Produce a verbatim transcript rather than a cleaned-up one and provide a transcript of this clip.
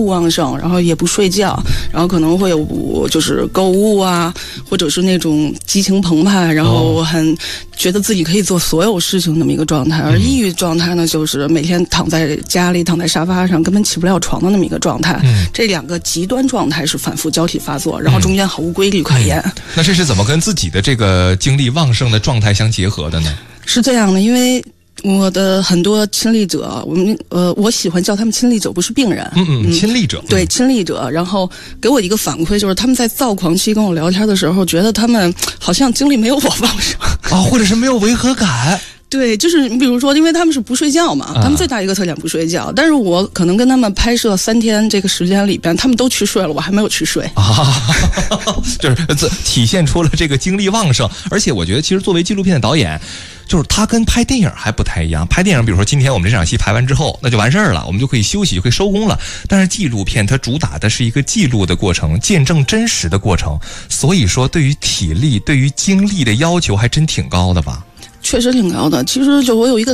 度旺盛，然后也不睡觉，然后可能会有就是购物啊，或者是那种激情澎湃，然后很觉得自己可以做所有事情那么一个状态。而抑郁状态呢，就是每天躺在家里，躺在沙发上，根本起不了床的那么一个状态。嗯、这两个极端状态是反复交替发作，然后中间毫无规律可言。嗯嗯、 那这是怎么跟自己的这个精力旺盛的状态相结合的呢？ 是这样的，因为我的很多亲历者，我们呃，我喜欢叫他们亲历者，不是病人。 嗯嗯，亲历者。 对，亲历者。然后给我一个反馈，就是他们在躁狂期跟我聊天的时候，觉得他们好像精力没有我旺盛啊，或者是没有违和感。 对，就是你比如说，因为他们是不睡觉嘛，他们最大一个特点不睡觉，啊、但是我可能跟他们拍摄三天这个时间里边，他们都去睡了，我还没有去睡啊，就是体现出了这个精力旺盛。而且我觉得，其实作为纪录片的导演，就是他跟拍电影还不太一样。拍电影，比如说今天我们这场戏拍完之后，那就完事儿了，我们就可以休息，就可以收工了。但是纪录片它主打的是一个记录的过程，见证真实的过程，所以说对于体力、对于精力的要求还真挺高的吧。 确实挺高的。其实就我有一个